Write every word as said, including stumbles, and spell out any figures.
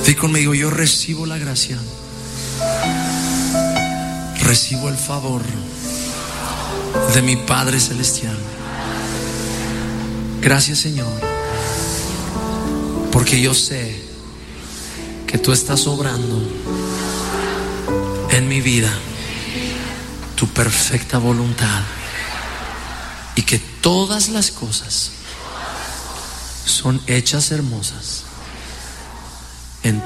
Di conmigo: yo recibo la gracia, recibo el favor de mi Padre Celestial. Gracias, Señor, porque yo sé que tú estás obrando en mi vida tu perfecta voluntad, y que todas las cosas son hechas hermosas